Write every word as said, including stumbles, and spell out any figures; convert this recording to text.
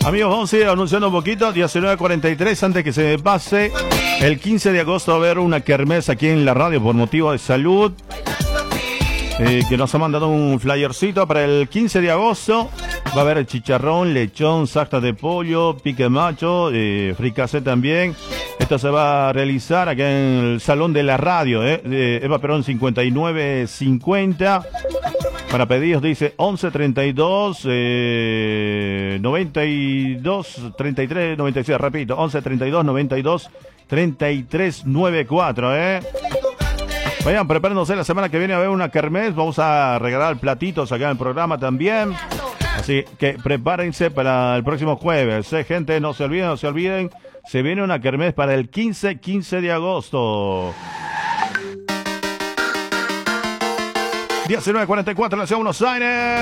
Amigos, vamos a ir anunciando un poquito. diecinueve cuarenta y tres, antes que se me pase. El quince de agosto va a haber una kermés aquí en la radio por motivo de salud. Eh, que nos ha mandado un flyercito para el quince de agosto. Va a haber chicharrón, lechón, sarta de pollo, pique macho, eh, fricasé también. Esto se va a realizar acá en el Salón de la Radio, eh, de Eva Perón cincuenta y nueve cincuenta. Para pedidos dice once treinta y dos, eh, noventa y dos, treinta y tres, noventa y seis, repito, once treinta y dos, noventa y dos, treinta y tres noventa y cuatro, eh. Vayan preparándose, la semana que viene a ver una kermés, vamos a regalar platitos acá en el programa también. Así que prepárense para el próximo jueves, ¿eh, gente? No se olviden, no se olviden, se viene una kermés para el quince, quince de agosto. diecinueve cuarenta y cuatro, en la ciudad de Buenos Aires.